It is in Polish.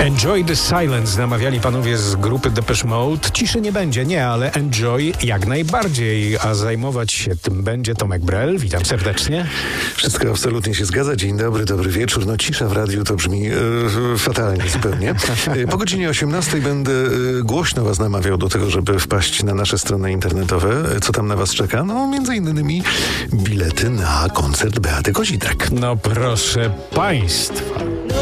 Enjoy the silence, namawiali panowie z grupy Depeche Mode. Ciszy nie będzie, nie, ale enjoy jak najbardziej. A zajmować się tym będzie Tomek Brel. Witam serdecznie. Wszystko absolutnie się zgadza. Dzień dobry, dobry wieczór. No cisza w radiu to brzmi fatalnie zupełnie. Po godzinie 18 będę głośno was namawiał do tego, żeby wpaść na nasze strony internetowe. Co tam na was czeka? No między innymi bilety na koncert Beaty Kozidrak. No proszę państwa.